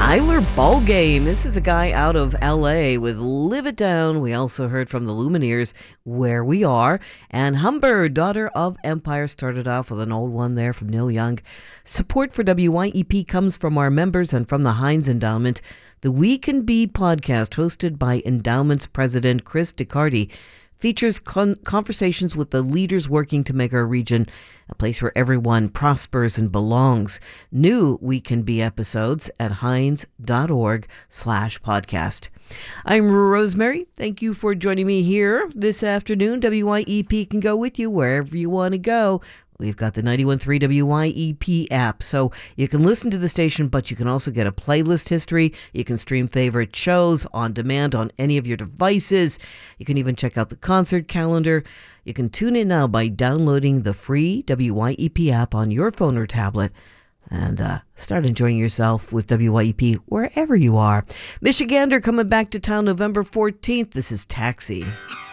Tyler Ballgame. This is a guy out of LA with Live It Down. We also heard from the Lumineers, Where We Are. And Humber, Daughter of Empire, started off with an old one there from Neil Young. Support for WYEP comes from our members and from the Heinz Endowment. The We Can Be podcast, hosted by Endowment's president Chris Dicardi, features conversations with the leaders working to make our region a place where everyone prospers and belongs. New We Can Be episodes at heinz.org/podcast. I'm Rosemary. Thank you for joining me here this afternoon. WYEP can go with you wherever you want to go. We've got the 91.3 WYEP app, so you can listen to the station, but you can also get a playlist history. You can stream favorite shows on demand on any of your devices. You can even check out the concert calendar. You can tune in now by downloading the free WYEP app on your phone or tablet and start enjoying yourself with WYEP wherever you are. Michigander coming back to town November 14th. This is Taxi.